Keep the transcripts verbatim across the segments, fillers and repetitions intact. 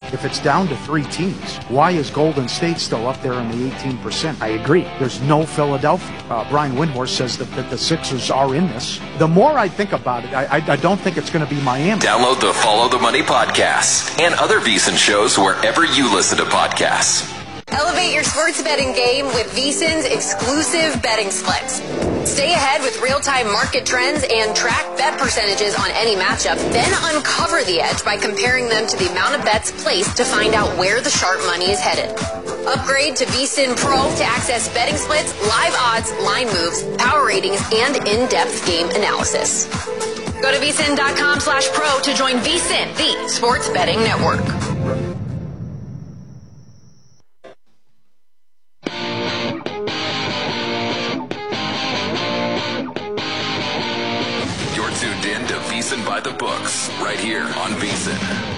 If it's down to three teams, why is Golden State still up there in the eighteen percent? I agree. There's no Philadelphia. Uh, Brian Windhorst says that, that the Sixers are in this. The more I think about it, I, I, I don't think it's going to be Miami. Download the Follow the Money podcast and other VSiN shows wherever you listen to podcasts. Elevate your sports betting game with VSiN's exclusive betting splits. Stay ahead with real-time market trends and track bet percentages on any matchup. Then uncover the edge by comparing them to the amount of bets placed to find out where the sharp money is headed. Upgrade to VSiN Pro to access betting splits, live odds, line moves, power ratings, and in-depth game analysis. Go to VSiN.com slash pro to join VSiN, the sports betting network. VSiN by the books, right here on VSiN.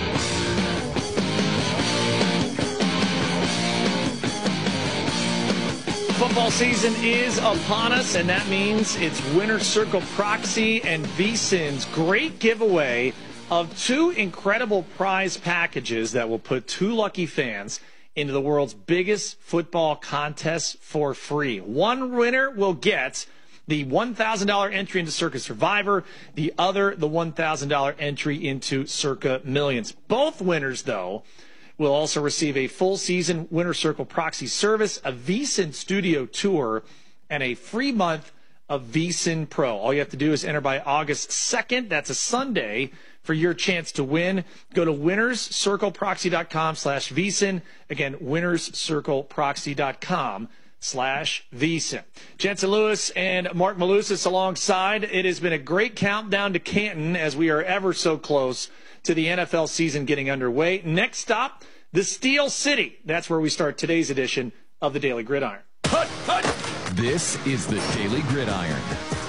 Football season is upon us, and that means it's Winner's Circle Proxy and VSiN's great giveaway of two incredible prize packages that will put two lucky fans into the world's biggest football contest for free. One winner will get the one thousand dollars entry into Circa Survivor, the other, the one thousand dollars entry into Circa Millions. Both winners, though, will also receive a full season Winner's Circle Proxy service, a VSiN studio tour, and a free month of VSiN Pro. All you have to do is enter by August second. That's a Sunday for your chance to win. Go to winnerscircleproxy.com slash VSiN. Again, winnerscircleproxy.com slash VSiN. Jensen Lewis and Mark Malusis alongside. It has been a great countdown to Canton as we are ever so close to the N F L season getting underway. Next stop, the Steel City. That's where we start today's edition of the Daily Gridiron. Hut, hut. This is the Daily Gridiron.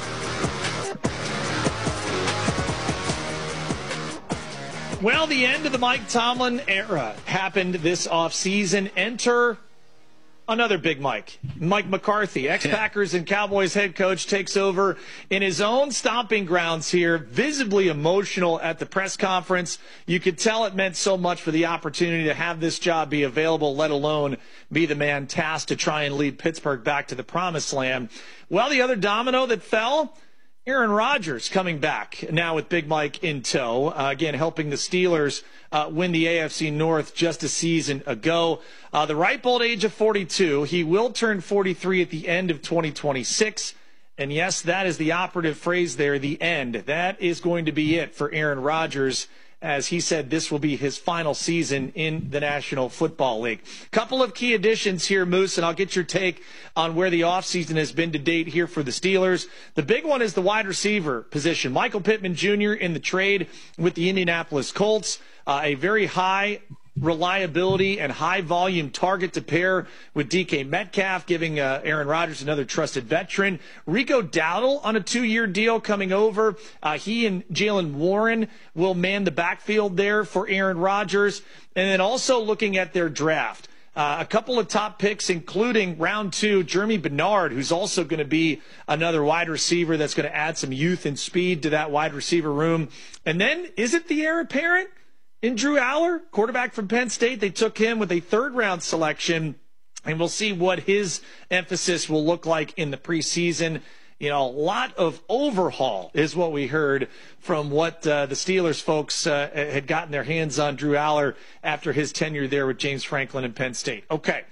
Well, the end of the Mike Tomlin era happened this offseason. Enter another big Mike, Mike McCarthy, ex-Packers and Cowboys head coach, takes over in his own stomping grounds here, visibly emotional at the press conference. You could tell it meant so much for the opportunity to have this job be available, let alone be the man tasked to try and lead Pittsburgh back to the promised land. Well, the other domino that fell, Aaron Rodgers coming back now with Big Mike in tow, uh, again helping the Steelers uh, win the A F C North just a season ago. Uh, the ripe old age of forty-two, he will turn forty-three at the end of twenty twenty-six. And yes, that is the operative phrase there, the end. That is going to be it for Aaron Rodgers. As he said, this will be his final season in the National Football League. Couple of key additions here, Moose, and I'll get your take on where the offseason has been to date here for the Steelers. The big one is the wide receiver position. Michael Pittman Junior in the trade with the Indianapolis Colts, uh, a very high reliability and high volume target to pair with D K Metcalf, giving uh, Aaron Rodgers another trusted veteran. Rico Dowdle on a two-year deal coming over. Uh, he and Jaylen Warren will man the backfield there for Aaron Rodgers. And then also looking at their draft. Uh, a couple of top picks, including round two, Jeremy Bernard, who's also going to be another wide receiver that's going to add some youth and speed to that wide receiver room. And then, is it the heir apparent in Drew Aller, quarterback from Penn State? They took him with a third-round selection, and we'll see what his emphasis will look like in the preseason. You know, a lot of overhaul is what we heard from what uh, the Steelers folks uh, had gotten their hands on Drew Aller after his tenure there with James Franklin and Penn State. Okay.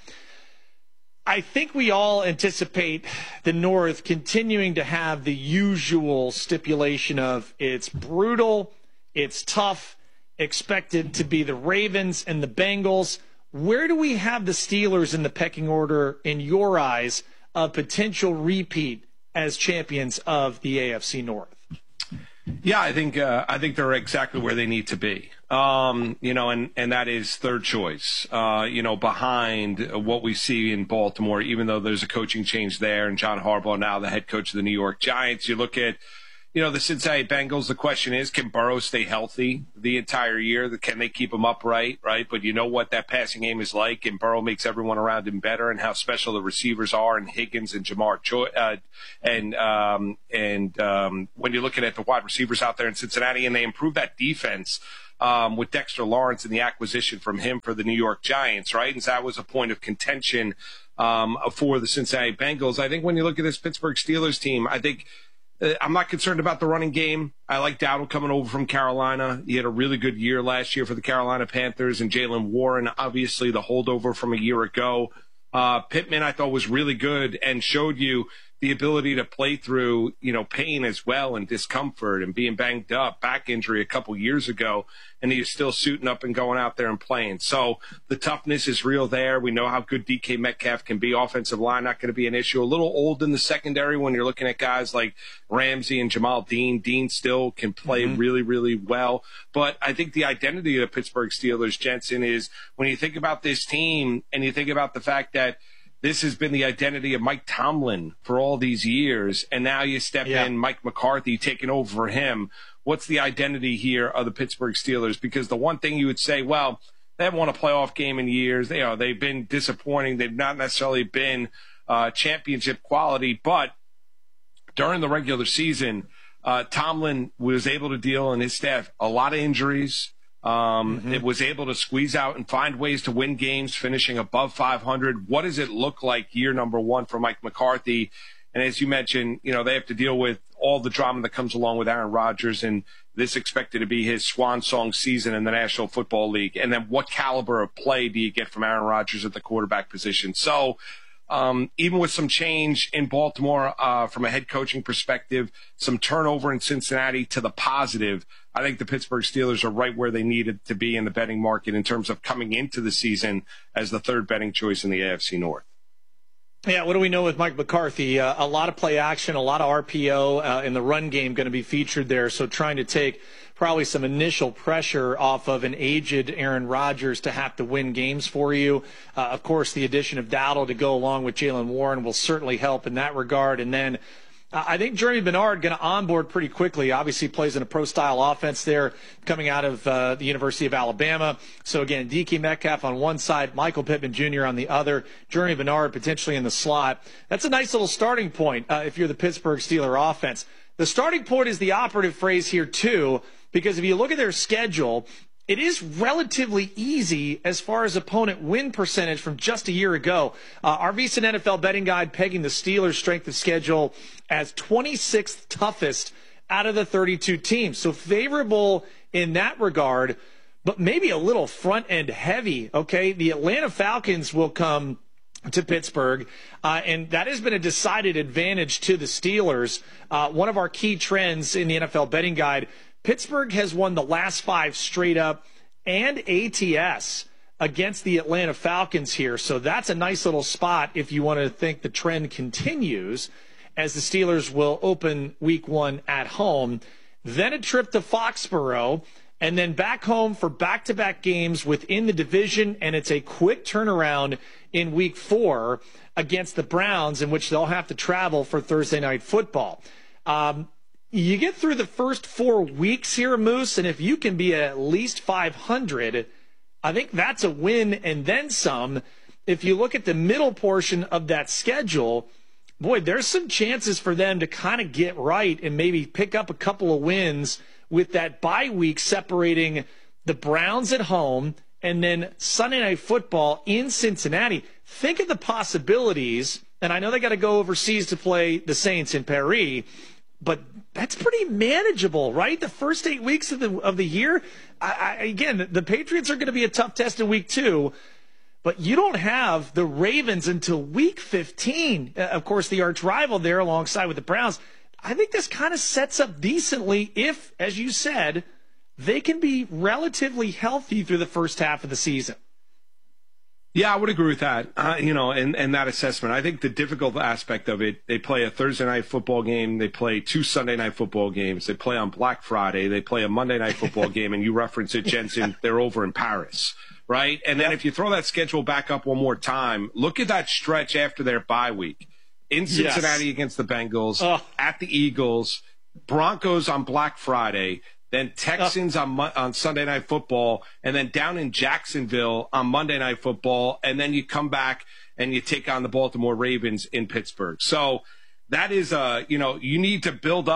I think we all anticipate the North continuing to have the usual stipulation of it's brutal, it's tough, expected to be the Ravens and the Bengals. Where do we have the Steelers in the pecking order, in your eyes, of potential repeat as champions of the A F C North? Yeah, I think uh, I think they're exactly where they need to be. Um, you know, and, and that is third choice. Uh, you know, behind what we see in Baltimore, even though there's a coaching change there, and John Harbaugh now the head coach of the New York Giants. You look at, you know, the Cincinnati Bengals, the question is, can Burrow stay healthy the entire year? Can they keep him upright, right? But you know what that passing game is like, and Burrow makes everyone around him better, and how special the receivers are, and Higgins and Jamar Choi, uh, and um, and um, when you're looking at the wide receivers out there in Cincinnati, and they improve that defense um, with Dexter Lawrence and the acquisition from him for the New York Giants, right? And so that was a point of contention um, for the Cincinnati Bengals. I think when you look at this Pittsburgh Steelers team, I think uh, I'm not concerned about the running game. I like Dowdle coming over from Carolina. He had a really good year last year for the Carolina Panthers, and Jaylen Warren, obviously the holdover from a year ago. Uh, Pittman, I thought, was really good and showed you the ability to play through, you know, pain as well and discomfort and being banged up, back injury a couple years ago, and he's still suiting up and going out there and playing. So the toughness is real there. We know how good D K Metcalf can be. Offensive line not going to be an issue. A little old in the secondary when you're looking at guys like Ramsey and Jamal Dean. Dean still can play mm-hmm. really, really well. But I think the identity of the Pittsburgh Steelers, Jensen, is when you think about this team and you think about the fact that this has been the identity of Mike Tomlin for all these years, and now you step yeah. in, Mike McCarthy taking over for him. What's the identity here of the Pittsburgh Steelers? Because the one thing you would say, well, they haven't won a playoff game in years. They are. They've been disappointing. They've not necessarily been uh, championship quality, but during the regular season, uh, Tomlin was able to deal, and his staff, a lot of injuries. Um, mm-hmm. It was able to squeeze out and find ways to win games, finishing above five hundred. What does it look like year number one for Mike McCarthy? And as you mentioned, you know, they have to deal with all the drama that comes along with Aaron Rodgers, and this expected to be his swan song season in the National Football League. And then what caliber of play do you get from Aaron Rodgers at the quarterback position? So um, even with some change in Baltimore uh, from a head coaching perspective, some turnover in Cincinnati to the positive, I think the Pittsburgh Steelers are right where they needed to be in the betting market in terms of coming into the season as the third betting choice in the A F C North. Yeah, what do we know with Mike McCarthy? Uh, a lot of play action, a lot of R P O uh, in the run game going to be featured there. So trying to take probably some initial pressure off of an aged Aaron Rodgers to have to win games for you. Uh, of course, the addition of Dowdle to go along with Jaylen Warren will certainly help in that regard. And then I think Jeremy Bernard going to onboard pretty quickly. Obviously plays in a pro-style offense there coming out of uh, the University of Alabama. So, again, D K Metcalf on one side, Michael Pittman Junior on the other, Jeremy Bernard potentially in the slot. That's a nice little starting point uh, if you're the Pittsburgh Steelers offense. The starting point is the operative phrase here, too, because if you look at their schedule, it is relatively easy as far as opponent win percentage from just a year ago. Uh, our VSiN N F L betting guide pegging the Steelers' strength of schedule as twenty-sixth toughest out of the thirty-two teams. So favorable in that regard, but maybe a little front-end heavy, okay? The Atlanta Falcons will come to Pittsburgh, uh, and that has been a decided advantage to the Steelers. Uh, one of our key trends in the N F L betting guide, Pittsburgh has won the last five straight up and A T S against the Atlanta Falcons here. So that's a nice little spot if you want to think the trend continues, as the Steelers will open week one at home. Then a trip to Foxborough, and then back home for back-to-back games within the division, and it's a quick turnaround in week four against the Browns, in which they'll have to travel for Thursday Night Football. Um, You get through the first four weeks here, Moose, and if you can be at least five hundred, I think that's a win and then some. If you look at the middle portion of that schedule, boy, there's some chances for them to kind of get right and maybe pick up a couple of wins with that bye week separating the Browns at home and then Sunday Night Football in Cincinnati. Think of the possibilities, and I know they got to go overseas to play the Saints in Paris, but that's pretty manageable, right? The first eight weeks of the of the year. I, I, again, the Patriots are going to be a tough test in week two, but you don't have the Ravens until week fifteen. Uh, of course, the arch rival there alongside with the Browns. I think this kind of sets up decently if, as you said, they can be relatively healthy through the first half of the season. Yeah, I would agree with that, uh, you know, and, and that assessment. I think the difficult aspect of it, they play a Thursday night football game, they play two Sunday night football games, they play on Black Friday, they play a Monday night football game, and you reference it, Jensen, they're over in Paris, right? And then if you throw that schedule back up one more time, look at that stretch after their bye week. In Cincinnati yes. against the Bengals, oh. at the Eagles, Broncos on Black Friday, then Texans on on Sunday Night Football, and then down in Jacksonville on Monday Night Football, and then you come back and you take on the Baltimore Ravens in Pittsburgh. So that is, uh, you know, you need to build up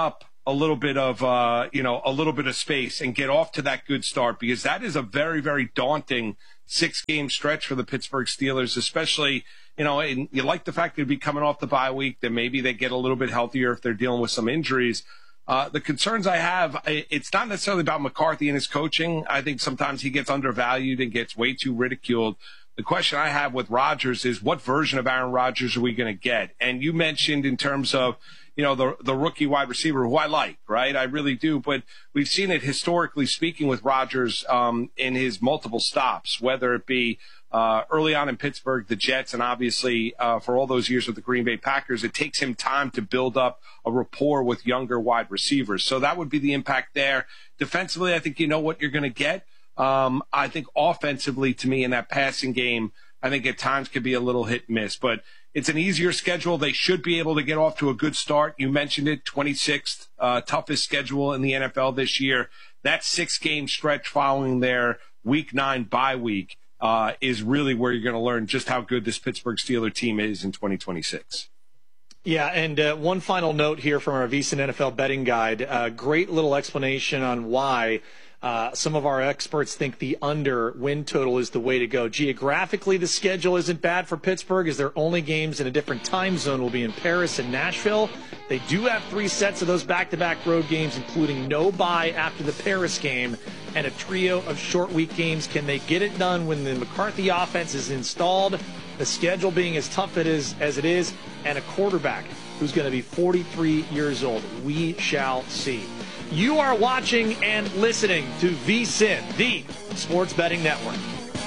a little bit of, uh, you know, a little bit of space and get off to that good start, because that is a very, very daunting six-game stretch for the Pittsburgh Steelers, especially, you know, and you like the fact they'd be coming off the bye week, that maybe they get a little bit healthier if they're dealing with some injuries. Uh, the concerns I have, it's not necessarily about McCarthy and his coaching. I think sometimes he gets undervalued and gets way too ridiculed. The question I have with Rodgers is, what version of Aaron Rodgers are we going to get? And you mentioned in terms of, you know, the the rookie wide receiver, who I like, right? I really do. But we've seen it historically speaking with Rodgers um, in his multiple stops, whether it be uh, early on in Pittsburgh, the Jets, and obviously uh, for all those years with the Green Bay Packers. It takes him time to build up a rapport with younger wide receivers. So that would be the impact there. Defensively, I think you know what you're going to get. Um, I think offensively, to me, in that passing game, I think at times could be a little hit and miss. But it's an easier schedule. They should be able to get off to a good start. You mentioned it, twenty-sixth uh, toughest schedule in the N F L this year. That six-game stretch following their Week nine bye week uh, is really where you're going to learn just how good this Pittsburgh Steelers team is in twenty twenty-six. Yeah, and uh, one final note here from our VSiN N F L betting guide. Uh, great little explanation on why Uh, some of our experts think the under win total is the way to go. Geographically, the schedule isn't bad for Pittsburgh, as their only games in a different time zone will be in Paris and Nashville. They do have three sets of those back-to-back road games, including no bye after the Paris game and a trio of short week games. Can they get it done when the McCarthy offense is installed, the schedule being as tough it is, as it is, and a quarterback who's going to be forty-three years old? We shall see. You are watching and listening to VSiN, the Sports Betting Network.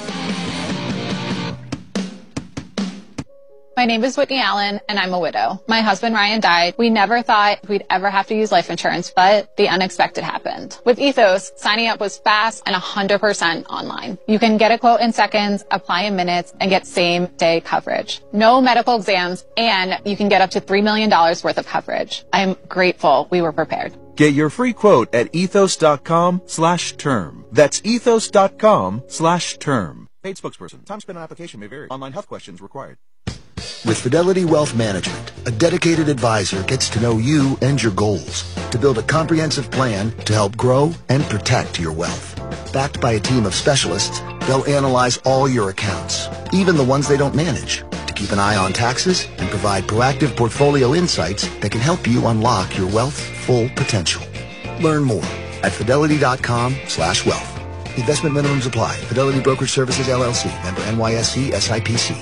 My name is Whitney Allen, and I'm a widow. My husband, Ryan, died. We never thought we'd ever have to use life insurance, but the unexpected happened. With Ethos, signing up was fast and one hundred percent online. You can get a quote in seconds, apply in minutes, and get same-day coverage. No medical exams, and you can get up to three million dollars worth of coverage. I'm grateful we were prepared. Get your free quote at ethos.com slash term. That's ethos.com slash term. Paid spokesperson. Time spent on application may vary. Online health questions required. With Fidelity Wealth Management, a dedicated advisor gets to know you and your goals to build a comprehensive plan to help grow and protect your wealth. Backed by a team of specialists, they'll analyze all your accounts, even the ones they don't manage, to keep an eye on taxes and provide proactive portfolio insights that can help you unlock your wealth's full potential. Learn more at fidelity.com slash wealth. Investment minimums apply. Fidelity Brokerage Services, L L C. Member N Y S C, S I P C.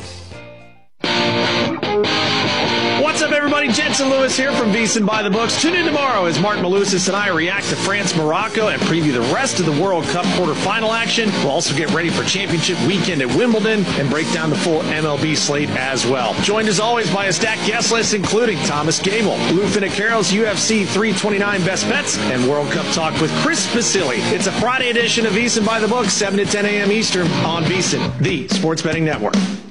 What's up, everybody? Jensen Lewis here from VSiN By the Books. Tune in tomorrow as Mark Malusis and I react to France, Morocco, and preview the rest of the World Cup quarterfinal action. We'll also get ready for championship weekend at Wimbledon and break down the full M L B slate as well. Joined as always by a stacked guest list, including Thomas Gable, Lou Finocchiaro's U F C three twenty-nine Best Bets, and World Cup Talk with Chris Basili. It's a Friday edition of VSiN By the Books, seven to ten a.m. Eastern on VSiN, the Sports Betting Network.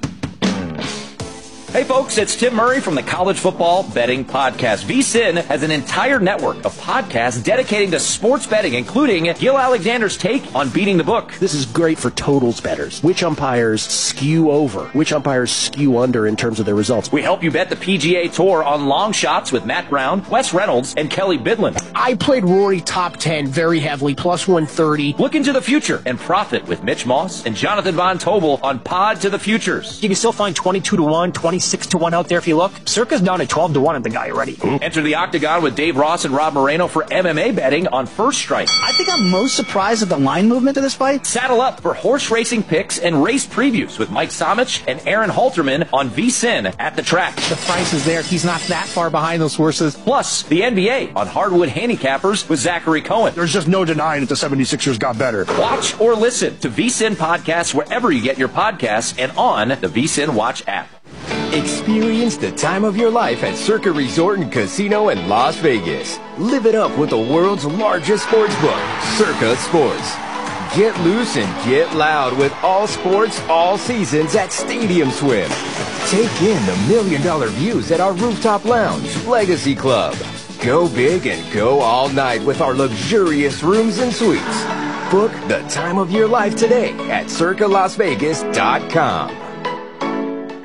Hey folks, it's Tim Murray from the College Football Betting Podcast. VSiN has an entire network of podcasts dedicating to sports betting, including Gil Alexander's take on beating the book. This is great for totals bettors. Which umpires skew over? Which umpires skew under in terms of their results? We help you bet the P G A Tour on long shots with Matt Brown, Wes Reynolds, and Kelly Bidlin. I played Rory top ten very heavily, plus one thirty. Look into the future and profit with Mitch Moss and Jonathan Von Tobel on Pod to the Futures. You can still find twenty-two to one, twenty-six to one out there if you look. Circa's down at twelve to one at the guy already. Enter the Octagon with Dave Ross and Rob Moreno for M M A betting on First Strike. I think I'm most surprised at the line movement of this fight. Saddle up for horse racing picks and race previews with Mike Somich and Aaron Halterman on VSiN at the track. The price is there. He's not that far behind those horses. Plus, the N B A on Hardwood Handicappers with Zachary Cohen. There's just no denying that the seventy-sixers got better. Watch or listen to VSiN podcasts wherever you get your podcasts and on the VSiN Watch app. Experience the time of your life at Circa Resort and Casino in Las Vegas. Live it up with the world's largest sports book, Circa Sports. Get loose and get loud with all sports, all seasons at Stadium Swim. Take in the million dollar views at our rooftop lounge, Legacy Club. Go big and go all night with our luxurious rooms and suites. Book the time of your life today at circa las vegas dot com.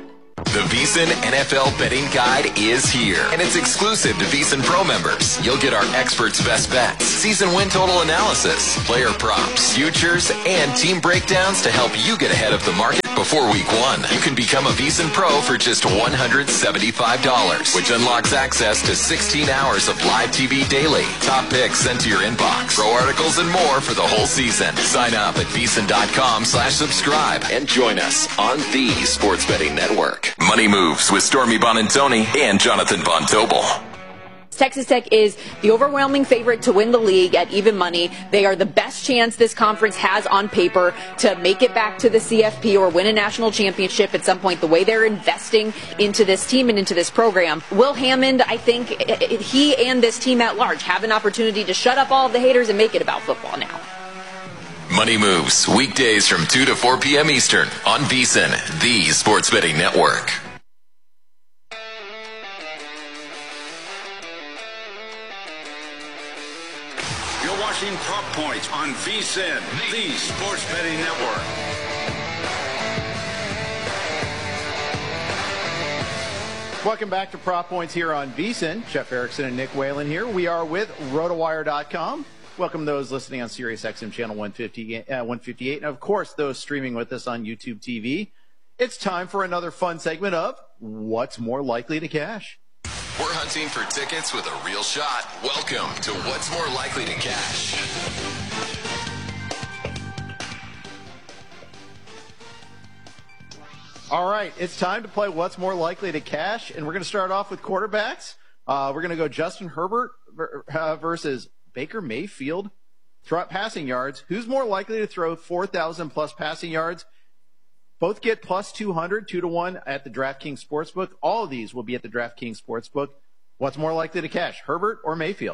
The VEASAN N F L Betting Guide is here, and it's exclusive to VEASAN Pro members. You'll get our experts' best bets, season win total analysis, player props, futures, and team breakdowns to help you get ahead of the market before week one. You can become a VEASAN Pro for just one hundred seventy-five dollars, which unlocks access to sixteen hours of live T V daily, top picks sent to your inbox, pro articles, and more for the whole season. Sign up at VEASAN.com slash subscribe and join us on the Sports Betting Network. Money Moves with Stormy Bonantoni and Jonathan Von Tobel. Texas Tech is the overwhelming favorite to win the league at even money. They are the best chance this conference has on paper to make it back to the C F P or win a national championship at some point, the way they're investing into this team and into this program. Will Hammond, I think he and this team at large have an opportunity to shut up all of the haters and make it about football now. Money Moves, weekdays from two to four p.m. Eastern on VEASAN, the Sports Betting Network. You're watching Prop Points on VEASAN, the Sports Betting Network. Welcome back to Prop Points here on VEASAN. Jeff Erickson and Nick Whalen here. We are with Rotowire dot com. Welcome those listening on SiriusXM channel one fifty, uh, one fifty-eight, and of course those streaming with us on YouTube T V. It's time for another fun segment of What's More Likely to Cash. We're hunting for tickets with a real shot. Welcome to What's More Likely to Cash. All right, it's time to play What's More Likely to Cash, and we're going to start off with quarterbacks. Uh, we're going to go Justin Herbert uh, versus Baker Mayfield. Throw passing yards. Who's more likely to throw four thousand plus passing yards? Both get plus two hundred, two to one at the DraftKings Sportsbook. All of these will be at the DraftKings Sportsbook. What's more likely to cash, Herbert or Mayfield?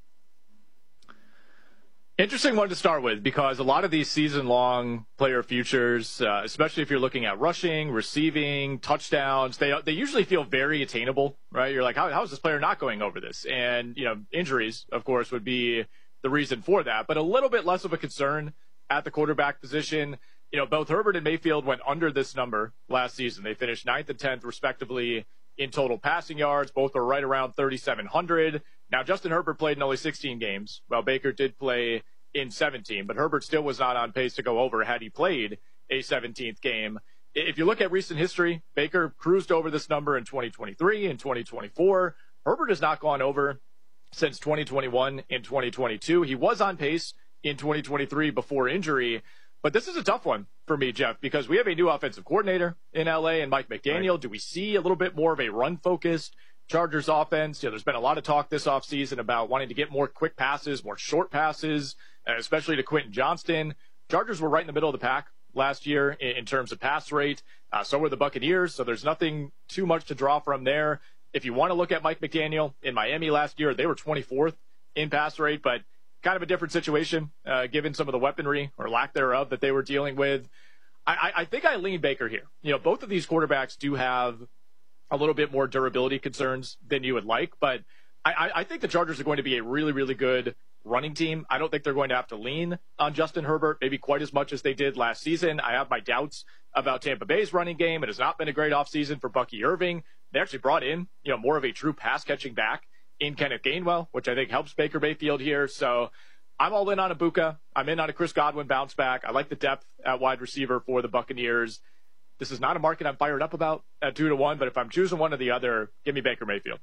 Interesting one to start with, because a lot of these season-long player futures, uh, especially if you're looking at rushing, receiving, touchdowns, they they usually feel very attainable, right? You're like, how, how is this player not going over this? And, you know, injuries, of course, would be the reason for that, but a little bit less of a concern at the quarterback position. You know, both Herbert and Mayfield went under this number last season. They finished ninth and tenth, respectively, in total passing yards. Both are right around thirty-seven hundred. Now, Justin Herbert played in only sixteen games, while Baker did play in seventeen, but Herbert still was not on pace to go over had he played a seventeenth game. If you look at recent history, Baker cruised over this number in twenty twenty-three and twenty twenty-four. Herbert has not gone over since twenty twenty-one and twenty twenty-two. He was on pace in twenty twenty-three before injury. But this is a tough one for me, Jeff, because we have a new offensive coordinator in L A and Mike McDaniel. Right. Do we see a little bit more of a run-focused Chargers offense? You know, there's been a lot of talk this offseason about wanting to get more quick passes, more short passes, especially to Quentin Johnston. Chargers were right in the middle of the pack last year in, in terms of pass rate. Uh, so were the Buccaneers, so there's nothing too much to draw from there. If you want to look at Mike McDaniel in Miami last year, they were twenty-fourth in pass rate, but kind of a different situation, uh, given some of the weaponry or lack thereof that they were dealing with. I, I think I lean Baker here. You know, both of these quarterbacks do have a little bit more durability concerns than you would like, but I, I think the Chargers are going to be a really, really good running team. I don't think they're going to have to lean on Justin Herbert maybe quite as much as they did last season. I have my doubts about Tampa Bay's running game. It has not been a great offseason for Bucky Irving. They actually brought in, you know, more of a true pass-catching back in Kenneth Gainwell, which I think helps Baker Mayfield here. So I'm all in on Ibuka. I'm in on a Chris Godwin bounce back. I like the depth at wide receiver for the Buccaneers. This is not a market I'm fired up about at two to one, but if I'm choosing one or the other, give me Baker Mayfield.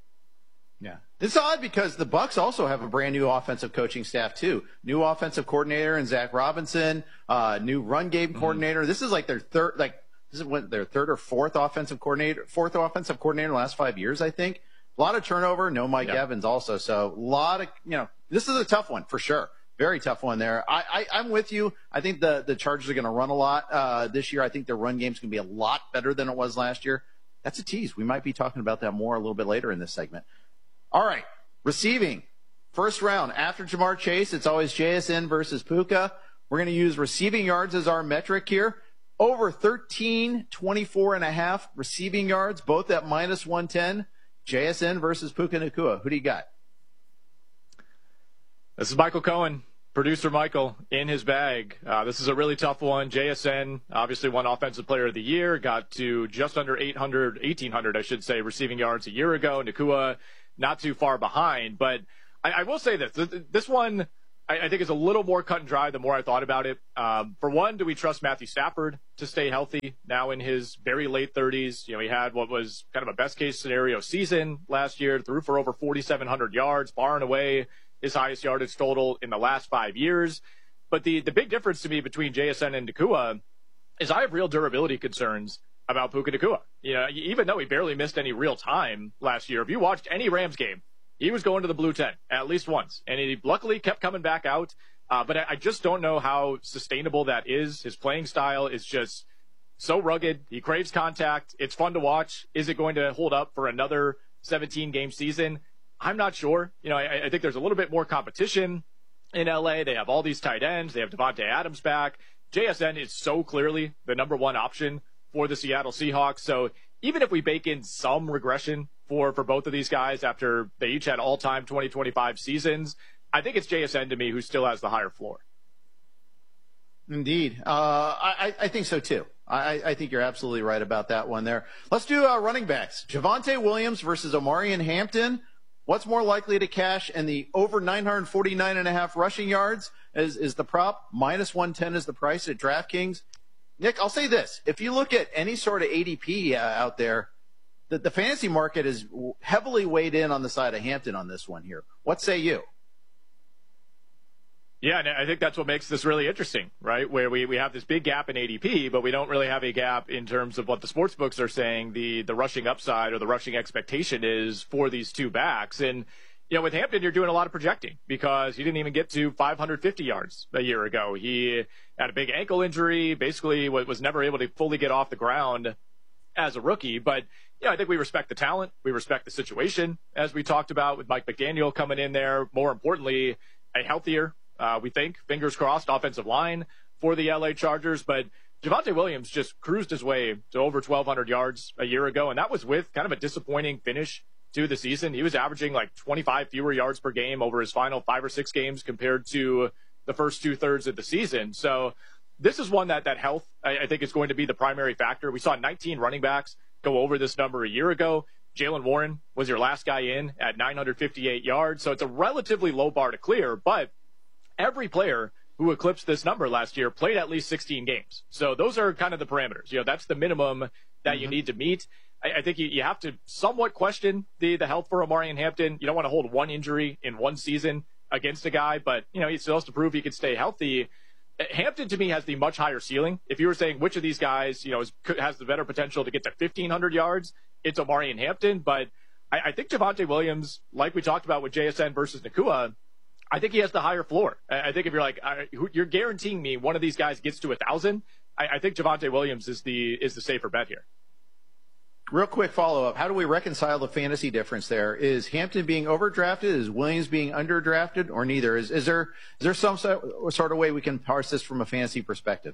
Yeah. It's odd because the Bucs also have a brand new offensive coaching staff too. New offensive coordinator and Zach Robinson, uh, new run game coordinator. Mm-hmm. This is like their third, like this is what their third or fourth offensive coordinator, fourth offensive coordinator in the last five years, I think. A lot of turnover. No Mike yeah. Evans also. So a lot of, you know, this is a tough one for sure. Very tough one there. I, I, I'm with you. I think the, the Chargers are going to run a lot uh, this year. I think their run game's going to be a lot better than it was last year. That's a tease. We might be talking about that more a little bit later in this segment. All right. Receiving. First round. After Jamar Chase, it's always J S N versus Puka. We're going to use receiving yards as our metric here. Over thirteen, twenty-four and a half receiving yards, both at minus one ten. J S N versus Puka Nacua. Who do you got? This is Michael Cohen Producer Michael in his bag. Uh, this is a really tough one. J S N obviously won Offensive Player of the Year, got to just under eight hundred, eighteen hundred, I should say, receiving yards a year ago. Nacua not too far behind. But I, I will say this. This one I, I think is a little more cut and dry the more I thought about it. Um, for one, do we trust Matthew Stafford to stay healthy now in his very late thirties? You know, he had what was kind of a best-case scenario season last year, threw for over forty-seven hundred yards, far and away his highest yardage total in the last five years. But the, the big difference to me between J S N and Nacua is I have real durability concerns about Puka Nacua. You know, even though he barely missed any real time last year, if you watched any Rams game, he was going to the blue tent at least once. And he luckily kept coming back out. Uh, but I, I just don't know how sustainable that is. His playing style is just so rugged. He craves contact. It's fun to watch. Is it going to hold up for another seventeen-game season? I'm not sure. You know, I, I think there's a little bit more competition in L A. They have all these tight ends. They have Devontae Adams back. J S N is so clearly the number one option for the Seattle Seahawks. So even if we bake in some regression for, for both of these guys after they each had all-time twenty twenty-five seasons, I think it's J S N to me who still has the higher floor. Indeed. Uh, I, I think so too. I, I think you're absolutely right about that one there. Let's do uh, running backs. Javonte Williams versus Omarion Hampton. What's more likely to cash? And the over nine forty-nine and a half rushing yards is, is the prop. Minus one ten is the price at DraftKings. Nick, I'll say this. If you look at any sort of A D P uh, out there, the, the fantasy market is heavily weighed in on the side of Hampton on this one here. What say you? Yeah, and I think that's what makes this really interesting, right? Where we, we have this big gap in A D P, but we don't really have a gap in terms of what the sports books are saying the, the rushing upside or the rushing expectation is for these two backs. And, you know, with Hampton, you're doing a lot of projecting because he didn't even get to five hundred fifty yards a year ago. He had a big ankle injury, basically was never able to fully get off the ground as a rookie. But, you know, I think we respect the talent. We respect the situation, as we talked about with Mike McDaniel coming in there. More importantly, a healthier, Uh, we think, fingers crossed, offensive line for the L A Chargers. But Javonte Williams just cruised his way to over twelve hundred yards a year ago, and that was with kind of a disappointing finish to the season. He was averaging like twenty-five fewer yards per game over his final five or six games compared to the first two-thirds of the season. So this is one that, that health, I, I think, is going to be the primary factor. We saw nineteen running backs go over this number a year ago. Jaylen Warren was your last guy in at nine fifty-eight yards, so it's a relatively low bar to clear, but every player who eclipsed this number last year played at least sixteen games. So those are kind of the parameters. You know, that's the minimum that mm-hmm. you need to meet. I, I think you, you have to somewhat question the, the health for Omarion Hampton. You don't want to hold one injury in one season against a guy, but, you know, he still has to prove he can stay healthy. Hampton, to me, has the much higher ceiling. If you were saying which of these guys, you know, is, has the better potential to get to fifteen hundred yards, it's Omarion Hampton. But I, I think Javonte Williams, like we talked about with J S N versus Nacua, I think he has the higher floor. I think if you're like, you're guaranteeing me one of these guys gets to a thousand, I, I think Javonte Williams is the is the safer bet here. Real quick follow-up. How do we reconcile the fantasy difference there? Is Hampton being overdrafted? Is Williams being underdrafted? Or neither? Is, is there is there some sort of way we can parse this from a fantasy perspective?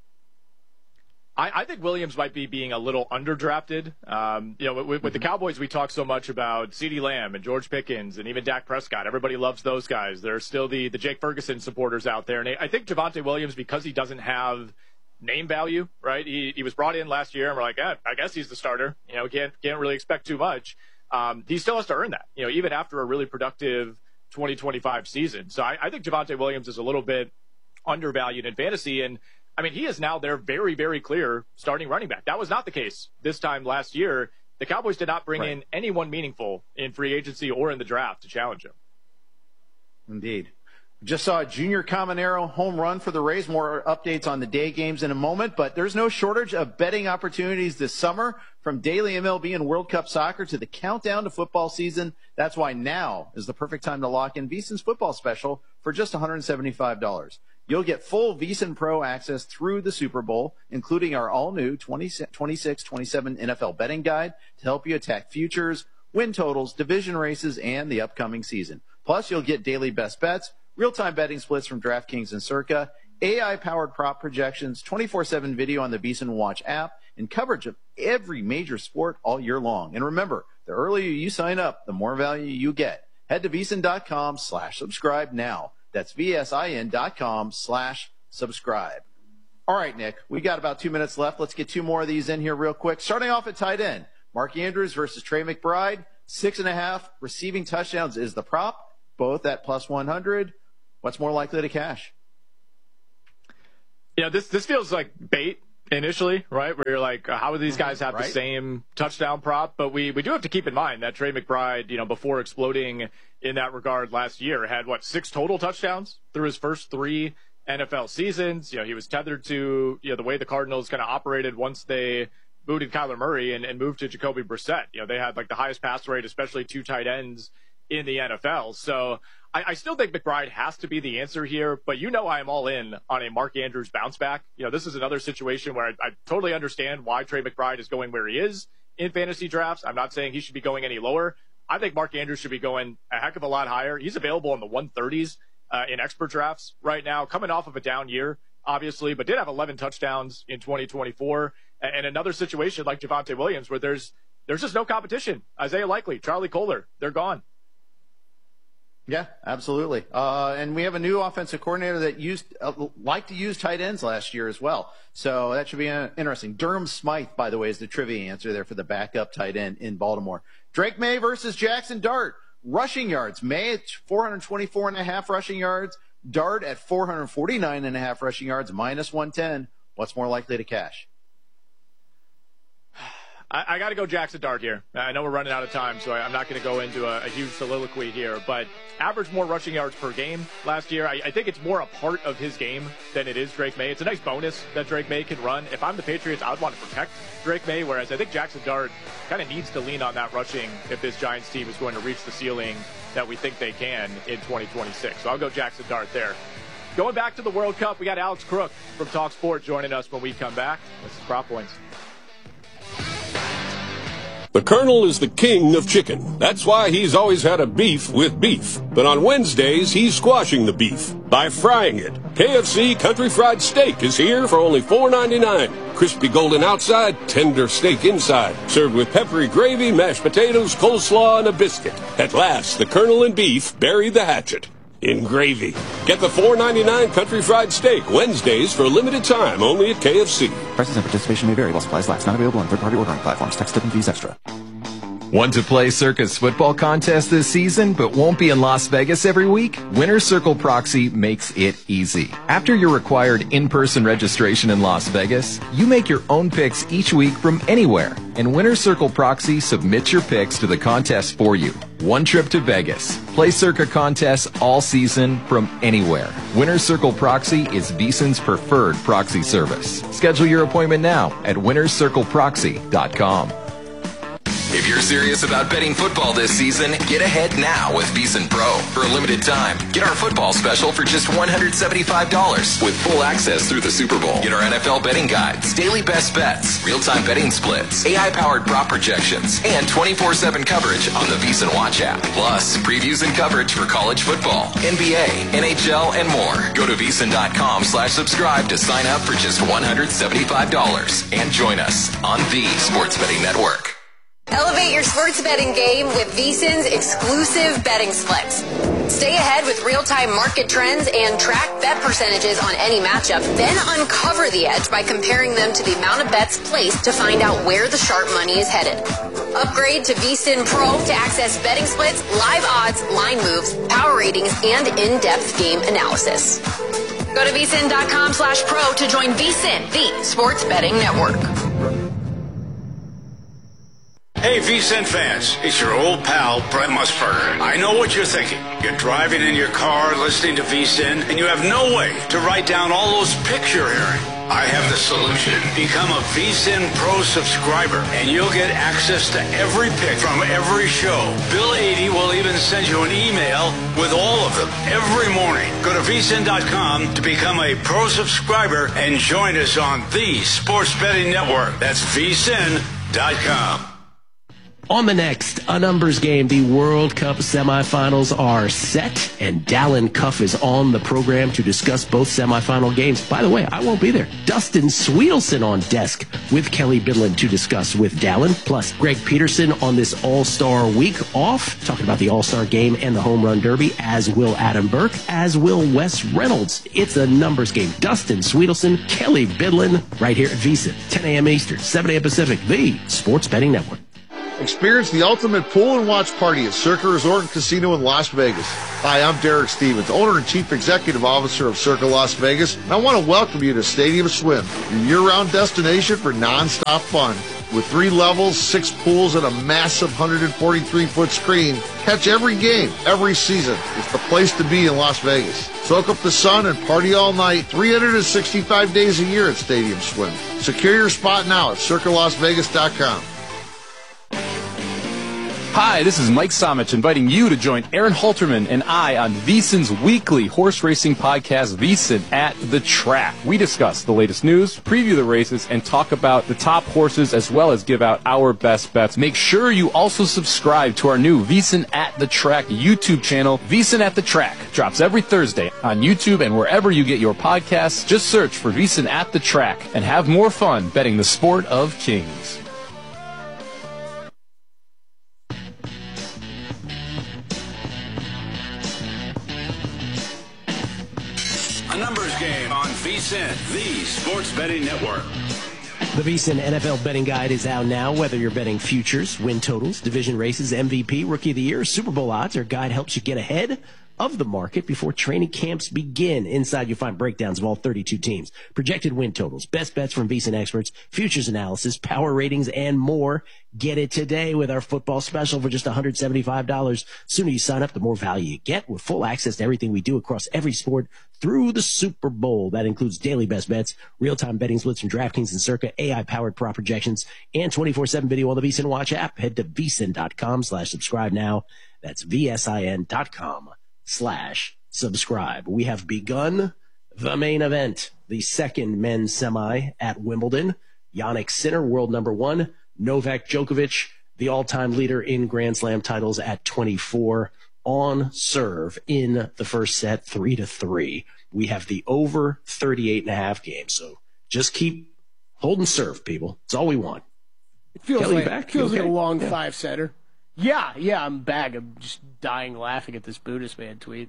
I, I think Williams might be being a little underdrafted. Um, you know, with, with mm-hmm. the Cowboys, we talk so much about CeeDee Lamb and George Pickens and even Dak Prescott. Everybody loves those guys. There are still the, the Jake Ferguson supporters out there. And I think Javonte Williams, because he doesn't have name value, right? He, he was brought in last year and we're like, eh, I guess he's the starter. You know, can't, can't really expect too much. Um, he still has to earn that, you know, even after a really productive twenty twenty-five season. So I, I think Javonte Williams is a little bit undervalued in fantasy. And I mean, he is now their very, very clear starting running back. That was not the case this time last year. The Cowboys did not bring right. in anyone meaningful in free agency or in the draft to challenge him. Indeed. Just saw a Junior Caminero home run for the Rays. More updates on the day games in a moment, but there's no shortage of betting opportunities this summer, from daily M L B and World Cup soccer to the countdown to football season. That's why now is the perfect time to lock in VSiN's football special for just one hundred seventy-five dollars. You'll get full VSiN Pro access through the Super Bowl, including our all-new twenty-six twenty-seven N F L betting guide to help you attack futures, win totals, division races, and the upcoming season. Plus, you'll get daily best bets, real-time betting splits from DraftKings and Circa, A I-powered prop projections, twenty-four seven video on the VSiN Watch app, and coverage of every major sport all year long. And remember, the earlier you sign up, the more value you get. Head to VSiN.com slash subscribe now. That's V S I N dot com slash subscribe. All right, Nick, we got about two minutes left. Let's get two more of these in here real quick. Starting off at tight end, Mark Andrews versus Trey McBride. Six and a half receiving touchdowns is the prop, both at plus one hundred. What's more likely to cash? Yeah, this this feels like bait initially, right? Where you're like, uh, how do these guys have right? the same touchdown prop? But we, we do have to keep in mind that Trey McBride, you know, before exploding in that regard last year, had, what, six total touchdowns through his first three N F L seasons. You know, he was tethered to, you know, the way the Cardinals kind of operated once they booted Kyler Murray and, and moved to Jacoby Brissett. You know, they had, like, the highest pass rate, especially two tight ends in the N F L. So I, I still think McBride has to be the answer here, but you know I am all in on a Mark Andrews bounce back. You know, this is another situation where I, I totally understand why Trey McBride is going where he is in fantasy drafts. I'm not saying he should be going any lower. I think Mark Andrews should be going a heck of a lot higher. He's available in the one thirties uh, in expert drafts right now, coming off of a down year, obviously, but did have eleven touchdowns in twenty twenty-four. And another situation like Javonte Williams where there's there's just no competition. Isaiah Likely, Charlie Kohler, they're gone. Yeah, absolutely. Uh, and we have a new offensive coordinator that used uh, liked to use tight ends last year as well. So that should be uh, interesting. Durham Smythe, by the way, is the trivia answer there for the backup tight end in Baltimore. Drake May versus Jackson Dart. Rushing yards. May at four twenty-four and a half rushing yards. Dart at four forty-nine and a half rushing yards, minus one ten. What's more likely to cash? I, I got to go Jackson Dart here. I know we're running out of time, so I, I'm not going to go into a, a huge soliloquy here, but averaged more rushing yards per game last year. I, I think it's more a part of his game than it is Drake May. It's a nice bonus that Drake May can run. If I'm the Patriots, I would want to protect Drake May, whereas I think Jackson Dart kind of needs to lean on that rushing if this Giants team is going to reach the ceiling that we think they can in twenty twenty-six. So I'll go Jackson Dart there. Going back to the World Cup, we got Alex Crook from Talk Sport joining us when we come back. This is Prop Points. The Colonel is the king of chicken. That's why he's always had a beef with beef. But on Wednesdays, he's squashing the beef by frying it. K F C Country Fried Steak is here for only four ninety-nine. Crispy golden outside, tender steak inside. Served with peppery gravy, mashed potatoes, coleslaw, and a biscuit. At last, the Colonel and beef bury the hatchet in gravy. Get the four ninety-nine Country Fried Steak Wednesdays for a limited time only at K F C. Prices and participation may vary while supplies last. Not available on third-party ordering platforms. Tax, tip, and fees extra. Want to play Circa's football contest this season but won't be in Las Vegas every week? Winner's Circle Proxy makes it easy. After your required in-person registration in Las Vegas, you make your own picks each week from anywhere, and Winner's Circle Proxy submits your picks to the contest for you. One trip to Vegas. Play Circa contests all season from anywhere. Winner's Circle Proxy is VSiN's preferred proxy service. Schedule your appointment now at winners circle proxy dot com. If you're serious about betting football this season, get ahead now with VSiN Pro. For a limited time, get our football special for just one hundred seventy-five dollars with full access through the Super Bowl. Get our N F L betting guides, daily best bets, real-time betting splits, A I-powered prop projections, and twenty-four seven coverage on the VSiN Watch app. Plus, previews and coverage for college football, N B A, N H L, and more. Go to VSiN.com slash subscribe to sign up for just one hundred seventy-five dollars and join us on the Sports Betting Network. Elevate your sports betting game with VSiN's exclusive betting splits. Stay ahead with real-time market trends and track bet percentages on any matchup. Then uncover the edge by comparing them to the amount of bets placed to find out where the sharp money is headed. Upgrade to VSiN Pro to access betting splits, live odds, line moves, power ratings, and in-depth game analysis. Go to VSiN.com slash pro to join VSiN, the sports betting network. Hey, VSiN fans, it's your old pal, Brent Musburger. I know what you're thinking. You're driving in your car, listening to VSiN, and you have no way to write down all those pics you're hearing. I have the solution. Become a VSiN Pro subscriber, and you'll get access to every pic from every show. Bill eighty will even send you an email with all of them every morning. Go to V S I N dot com to become a Pro subscriber and join us on the Sports Betting Network. That's V S I N dot com. On the next, a numbers game, the World Cup semifinals are set, and Dallin Cuff is on the program to discuss both semifinal games. By the way, I won't be there. Dustin Sweetelson on desk with Kelly Bidlin to discuss with Dallin, plus Greg Peterson on this All-Star week off, talking about the All-Star game and the Home Run Derby, as will Adam Burke, as will Wes Reynolds. It's a numbers game. Dustin Sweetelson, Kelly Bidlin, right here at VSiN, ten a.m. Eastern, seven a.m. Pacific, the Sports Betting Network. Experience the ultimate pool and watch party at Circa Resort and Casino in Las Vegas. Hi, I'm Derek Stevens, owner and chief executive officer of Circa Las Vegas, and I want to welcome you to Stadium Swim, your year-round destination for non-stop fun. With three levels, six pools, and a massive one hundred forty-three foot screen, catch every game, every season. It's the place to be in Las Vegas. Soak up the sun and party all night, three hundred sixty-five days a year at Stadium Swim. Secure your spot now at circa las vegas dot com. Hi, this is Mike Somich inviting you to join Aaron Halterman and I on VSiN's weekly horse racing podcast, VSiN at the Track. We discuss the latest news, preview the races, and talk about the top horses as well as give out our best bets. Make sure you also subscribe to our new VSiN at the Track YouTube channel. VSiN at the Track drops every Thursday on YouTube and wherever you get your podcasts. Just search for VSiN at the Track and have more fun betting the sport of kings. A numbers game on VSiN, the Sports Betting Network. The VSiN N F L betting guide is out now. Whether you're betting futures, win totals, division races, M V P, Rookie of the Year, Super Bowl odds, our guide helps you get ahead of the market before training camps begin. Inside, you'll find breakdowns of all thirty-two teams, projected win totals, best bets from VSiN experts, futures analysis, power ratings, and more. Get it today with our football special for just one hundred seventy-five dollars. The sooner you sign up, the more value you get with full access to everything we do across every sport through the Super Bowl. That includes daily best bets, real-time betting splits from DraftKings and Circa, A I-powered prop projections, and twenty-four seven video on the VSiN Watch app. Head to VSiN.com slash subscribe now. That's V S I N dot com slash subscribe. We have begun the main event, the second men's semi at Wimbledon. Jannik Sinner, world number one. Novak Djokovic, the all-time leader in Grand Slam titles at twenty-four, on serve in the first set, three to three. We have the over thirty-eight and a half game. So just keep holding serve, people. It's all we want. It feels Kelly, like, back? feels okay? like a long yeah. five setter. Yeah, yeah, I'm back. I'm just dying laughing at this Buddhist man tweet.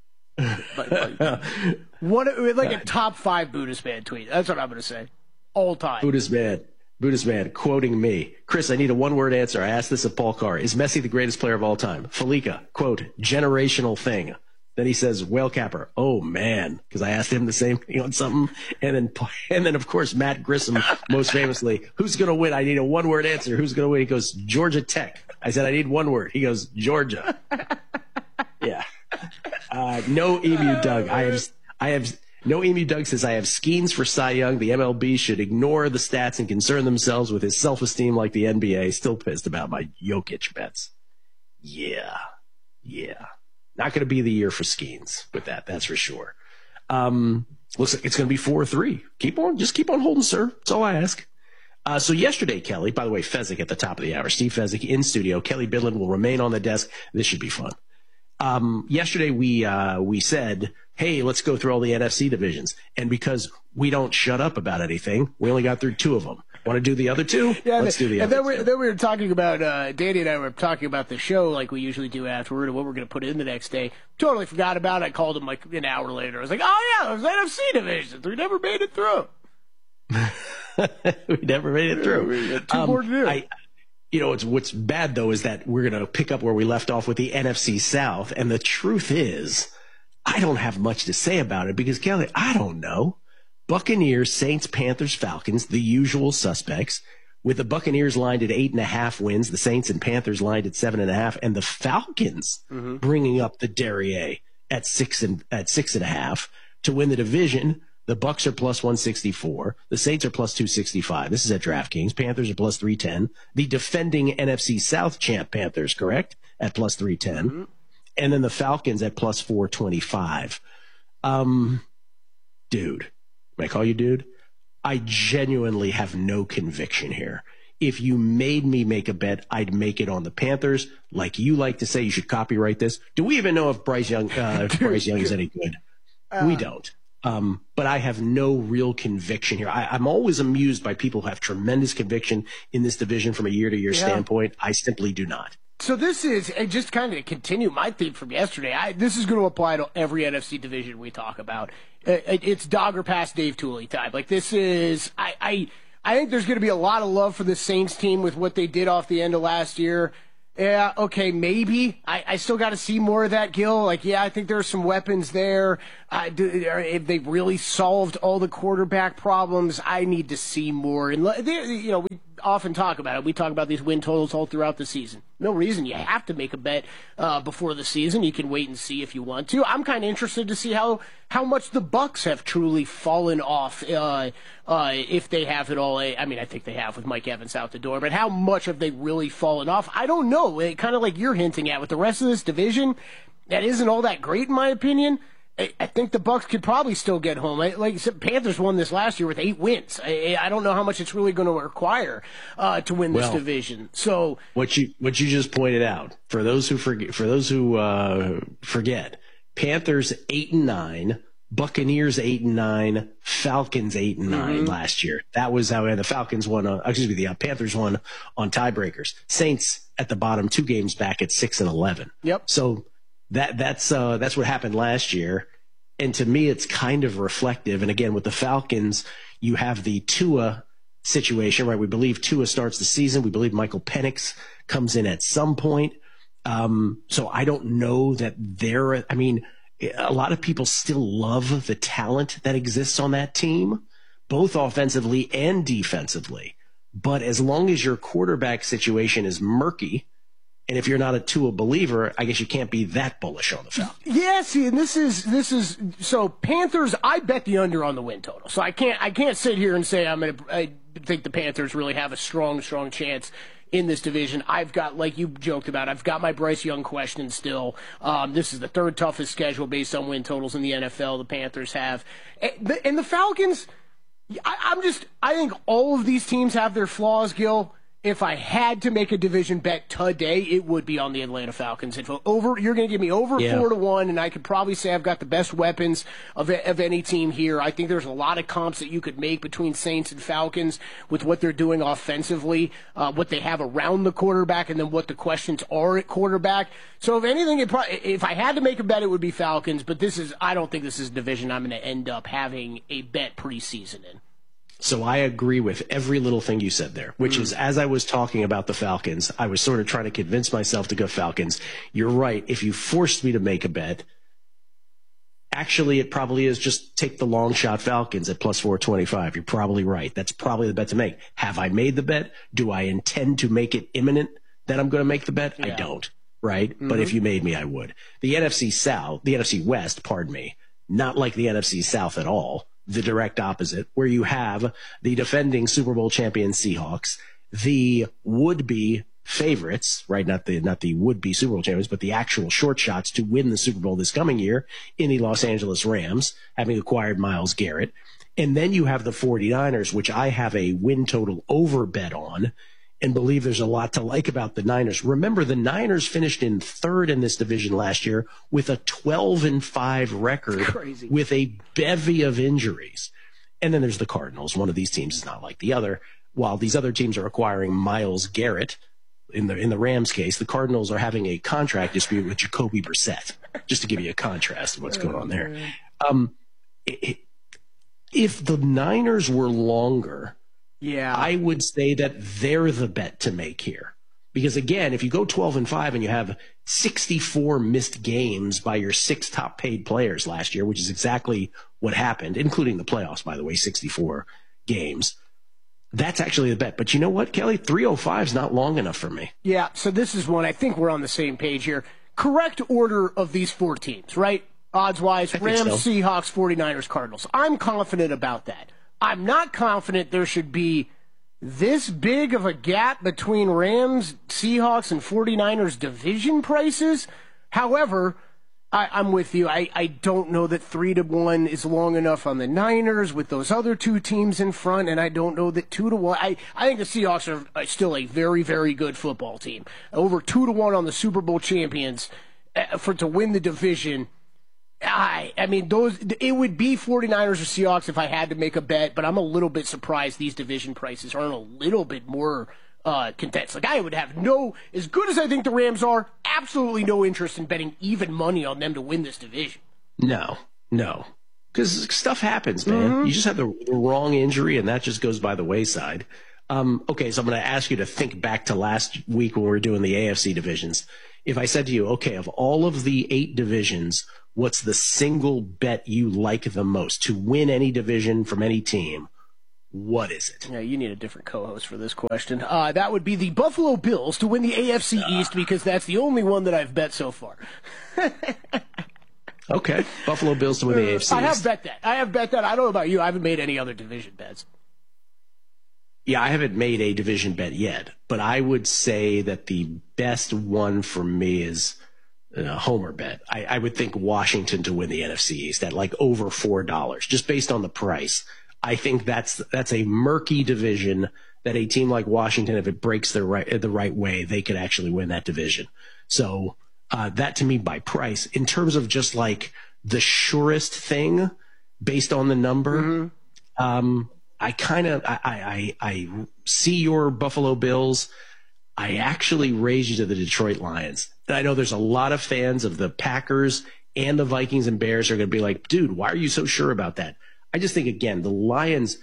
But, like, what, like a top five Buddhist man tweet. That's what I'm going to say. All time. Buddhist man. Buddhist man quoting me. Chris, I need a one-word answer. I asked this of Paul Carr. Is Messi the greatest player of all time? Felica, quote, generational thing. Then he says, whale capper. Oh, man. Because I asked him the same thing on something. And then, and then, of course, Matt Grissom, most famously, who's going to win? I need a one-word answer. Who's going to win? He goes, Georgia Tech. I said, I need one word. He goes, Georgia. Yeah. Uh, no Emu Doug. I have, I have, no Emu Doug says, I have schemes for Cy Young. The M L B should ignore the stats and concern themselves with his self-esteem like the N B A. Still pissed about my Jokic bets. Yeah. Yeah. Not going to be the year for Skeens with that, that's for sure. Um, looks like it's going to be four three. Keep on, just keep on holding, sir. That's all I ask. Uh, so yesterday, Kelly, by the way, Fezzik at the top of the hour, Steve Fezzik in studio. Kelly Bidlin will remain on the desk. This should be fun. Um, yesterday we, uh, we said, hey, let's go through all the N F C divisions. And because we don't shut up about anything, we only got through two of them. Want to do the other two? Yeah, let's do the and other then we, two. then we were talking about, uh, Danny and I were talking about the show like we usually do afterward and what we're going to put in the next day. Totally forgot about it. I called him like an hour later. I was like, oh, yeah, it was N F C divisions. We never made it through. we never made it through. We got two um, more to do. I, you know, it's, what's bad, though, is that we're going to pick up where we left off with the N F C South. And the truth is, I don't have much to say about it because, Kelly, I don't know. Buccaneers, Saints, Panthers, Falcons, the usual suspects. With the Buccaneers lined at eight and a half wins, the Saints and Panthers lined at seven and a half, and the Falcons mm-hmm. bringing up the Derriere at six and at six and a half to win the division. The Bucs are plus one sixty-four. The Saints are plus two sixty-five. This is at DraftKings. Panthers are plus three ten. The defending N F C South champ Panthers, correct, at plus three ten. Mm-hmm. And then the Falcons at plus four twenty-five. Um, dude, may I call you dude? I genuinely have no conviction here. If you made me make a bet, I'd make it on the Panthers. Like you like to say, you should copyright this. Do we even know if Bryce Young, uh, if Bryce Young is any good? Uh, we don't. Um, but I have no real conviction here. I, I'm always amused by people who have tremendous conviction in this division from a year-to-year yeah. standpoint. I simply do not. So this is, and just kind of to continue my theme from yesterday, I, this is going to apply to every N F C division we talk about. It, it's dog or pass Dave Tooley type. Like this is, I, I, I think there's going to be a lot of love for the Saints team with what they did off the end of last year. Yeah, okay, maybe. I, I still got to see more of that, Gil. Like, yeah, I think there are some weapons there. Uh, do, if they've really solved all the quarterback problems, I need to see more. And, they, you know, we often talk about it. We talk about these win totals all throughout the season. No reason you have to make a bet uh, before the season. You can wait and see if you want to. I'm kind of interested to see how, how much the Bucs have truly fallen off, uh, uh, if they have it all. I mean, I think they have with Mike Evans out the door, but how much have they really fallen off? I don't know. It, kind of like you're hinting at with the rest of this division, that isn't all that great in my opinion. I think the Bucs could probably still get home. Like you said, Panthers won this last year with eight wins. I, I don't know how much it's really going to require uh, to win this well, division. So what you what you just pointed out for those who forget, for those who uh, forget, Panthers eight and nine, Buccaneers eight and nine, Falcons eight and nine mm-hmm. last year. That was how the Falcons won. On, excuse me, the uh, Panthers won on tiebreakers. Saints at the bottom, two games back at six and eleven. Yep. So. That that's uh, that's what happened last year, and to me, it's kind of reflective. And again, with the Falcons, you have the Tua situation, right? We believe Tua starts the season. We believe Michael Penix comes in at some point. Um, so I don't know that they're. I mean, a lot of people still love the talent that exists on that team, both offensively and defensively. But as long as your quarterback situation is murky. And if you're not a Tua believer, I guess you can't be that bullish on the Falcons. Yeah, see, and this is this is so Panthers. I bet the under on the win total, so I can't I can't sit here and say I'm gonna. I think the Panthers really have a strong strong chance in this division. I've got, like you joked about, I've got my Bryce Young question still. Um, this is the third toughest schedule based on win totals in the N F L. The Panthers have, and the, and the Falcons. I, I'm just I think all of these teams have their flaws, Gil. If I had to make a division bet today, it would be on the Atlanta Falcons. If over, you're going to give me over yeah. four to one, and I could probably say I've got the best weapons of of any team here. I think there's a lot of comps that you could make between Saints and Falcons with what they're doing offensively, uh, what they have around the quarterback, and then what the questions are at quarterback. So if anything, it probably, if I had to make a bet, it would be Falcons. But this is, I don't think this is a division I'm going to end up having a bet preseason in. So I agree with every little thing you said there, which mm. is, as I was talking about the Falcons, I was sort of trying to convince myself to go Falcons. You're right. If you forced me to make a bet, actually it probably is just take the long shot Falcons at plus four twenty-five. You're probably right. That's probably the bet to make. Have I made the bet? Do I intend to make it imminent that I'm going to make the bet? Yeah. I don't, right? Mm-hmm. But if you made me, I would. The N F C South, the N F C West, pardon me, not like the N F C South at all. The direct opposite, where you have the defending Super Bowl champion Seahawks, the would-be favorites, right? Not the not the would-be Super Bowl champions, but the actual short shots to win the Super Bowl this coming year in the Los Angeles Rams, having acquired Myles Garrett. And then you have the 49ers, which I have a win total over bet on, and believe there's a lot to like about the Niners. Remember, the Niners finished in third in this division last year with a twelve and five record. Crazy. With a bevy of injuries. And then there's the Cardinals. One of these teams is not like the other. While these other teams are acquiring Myles Garrett, in the in the Rams case, the Cardinals are having a contract dispute with Jacoby Brissett, just to give you a contrast of what's going on there. Um, it, if the Niners were longer, yeah, I would say that they're the bet to make here. Because again, if you go twelve and five and you have sixty-four missed games by your six top paid players last year, which is exactly what happened, including the playoffs, by the way, sixty-four games, that's actually the bet. But you know what, Kelly? three oh five is not long enough for me. Yeah, so this is one. I think we're on the same page here. Correct order of these four teams, right? Odds-wise, Rams, so. Seahawks, 49ers, Cardinals. I'm confident about that. I'm not confident there should be this big of a gap between Rams, Seahawks, and 49ers division prices. However, I, I'm with you. I, I don't know that three to one is long enough on the Niners with those other two teams in front, and I don't know that two to one. I, I think the Seahawks are, are still a very, very good football team. Over two to one on the Super Bowl champions uh, for to win the division. I I mean those it would be 49ers or Seahawks if I had to make a bet, but I'm a little bit surprised these division prices aren't a little bit more uh, condensed. Like I would have no, as good as I think the Rams are, absolutely no interest in betting even money on them to win this division. No, no, because stuff happens, man. Mm-hmm. You just have the, the wrong injury, and that just goes by the wayside. Um, okay, so I'm going to ask you to think back to last week when we were doing the A F C divisions. If I said to you, okay, of all of the eight divisions, what's the single bet you like the most to win any division from any team? What is it? Yeah, you need a different co-host for this question. Uh, that would be the Buffalo Bills to win the A F C uh. East because that's the only one that I've bet so far. Okay, Buffalo Bills to win the A F C East. I have bet that. I have bet that. I don't know about you. I haven't made any other division bets. Yeah, I haven't made a division bet yet, but I would say that the best one for me is a homer bet. I, I would think Washington to win the N F C East at like over four dollars, just based on the price. I think that's that's a murky division that a team like Washington, if it breaks the right the right way, they could actually win that division. So uh, that to me by price, in terms of just like the surest thing based on the number, mm-hmm. um, I kind of I, I I see your Buffalo Bills. I actually raise you to the Detroit Lions. I know there's a lot of fans of the Packers and the Vikings and Bears are going to be like, dude, why are you so sure about that? I just think, again, the Lions,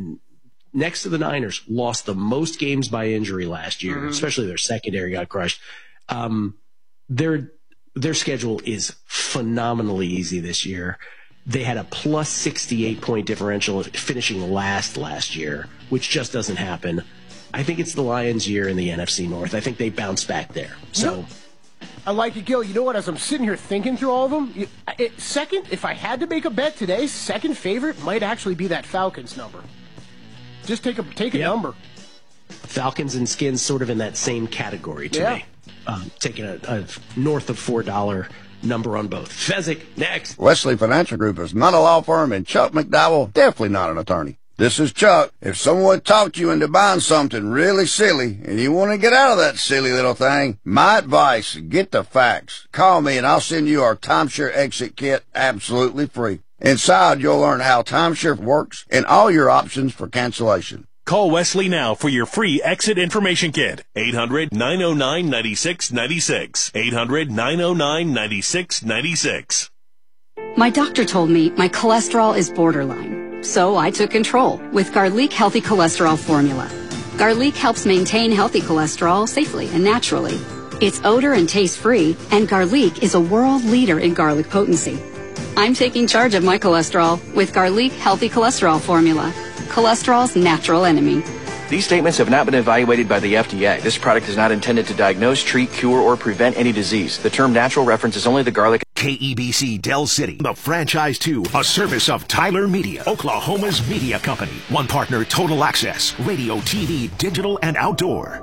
next to the Niners, lost the most games by injury last year, mm-hmm. especially their secondary got crushed. Um, their their schedule is phenomenally easy this year. They had a plus sixty-eight point differential finishing last last year, which just doesn't happen. I think it's the Lions' year in the N F C North. I think they bounce back there. So. Yep. I like it, Gil. You know what? As I'm sitting here thinking through all of them, you, it, second, if I had to make a bet today, second favorite might actually be that Falcons number. Just take a take a yep. number. Falcons and Skins sort of in that same category to yeah. me. Um, taking a, a north of four dollar number on both. Fezzik, next. Wesley Financial Group is not a law firm, and Chuck McDowell, definitely not an attorney. This is Chuck. If someone talked you into buying something really silly and you want to get out of that silly little thing, my advice, get the facts. Call me and I'll send you our timeshare exit kit absolutely free. Inside, you'll learn how timeshare works and all your options for cancellation. Call Wesley now for your free exit information kit. eight hundred, nine oh nine, nine six nine six. eight hundred, nine oh nine, nine six nine six. My doctor told me my cholesterol is borderline. So I took control with Garlic Healthy Cholesterol Formula. Garlic helps maintain healthy cholesterol safely and naturally. It's odor and taste free, and Garlic is a world leader in garlic potency. I'm taking charge of my cholesterol with Garlic Healthy Cholesterol Formula. Cholesterol's natural enemy. These statements have not been evaluated by the F D A. This product is not intended to diagnose, treat, cure, or prevent any disease. The term natural references only the garlic. K E B C Del City, the franchise two, a service of Tyler Media, Oklahoma's media company. One partner, Total Access, radio, T V, digital, and outdoor.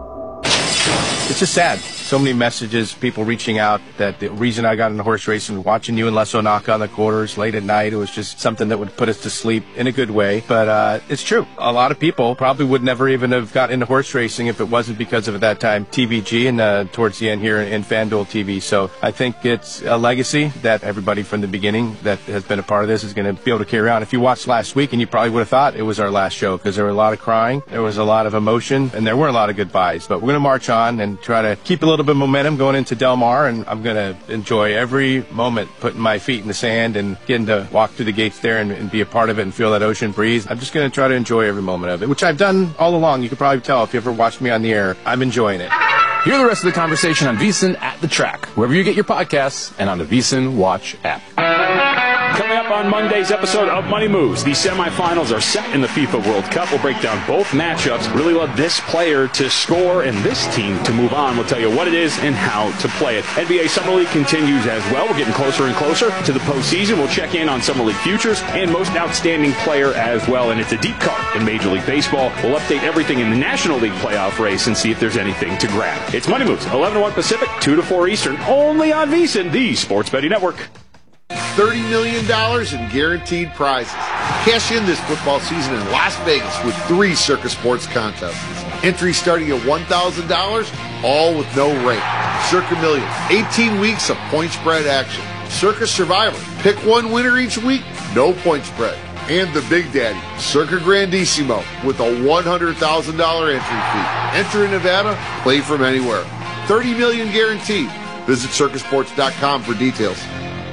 It's just sad. So many messages, people reaching out that the reason I got into horse racing, watching you and Les O'Naka on the quarters late at night, it was just something that would put us to sleep in a good way. But uh, it's true. A lot of people probably would never even have got into horse racing if it wasn't because of, at that time, T V G and uh, towards the end here in FanDuel T V. So I think it's a legacy that everybody from the beginning that has been a part of this is going to be able to carry on. If you watched last week, and you probably would have thought it was our last show because there were a lot of crying, there was a lot of emotion, and there were a lot of goodbyes. But we're going to march on and try to keep a little bit of momentum going into Del Mar, and I'm going to enjoy every moment putting my feet in the sand and getting to walk through the gates there and, and be a part of it and feel that ocean breeze. I'm just going to try to enjoy every moment of it, which I've done all along. You can probably tell if you ever watched me on the air. I'm enjoying it. Hear the rest of the conversation on VSiN at the Track, wherever you get your podcasts, and on the VSiN Watch app. Coming up up on Monday's episode of Money Moves. The semifinals are set in the FIFA World Cup. We'll break down both matchups. Really love this player to score and this team to move on. We'll tell you what it is and how to play it. N B A Summer League continues as well. We're getting closer and closer to the postseason. We'll check in on Summer League futures and most outstanding player as well. And it's a deep cut in Major League Baseball. We'll update everything in the National League playoff race and see if there's anything to grab. It's Money Moves, eleven to one Pacific, two to four Eastern, only on VSiN, the Sports Betting Network. thirty million dollars in guaranteed prizes. Cash in this football season in Las Vegas with three Circa Sports contests. Entries starting at one thousand dollars, all with no rate. Circa Million, eighteen weeks of point spread action. Circa Survivor, pick one winner each week, no point spread. And the Big Daddy, Circa Grandissimo, with a one hundred thousand dollars entry fee. Enter in Nevada, play from anywhere. thirty million dollars guaranteed. Visit circa sports dot com for details.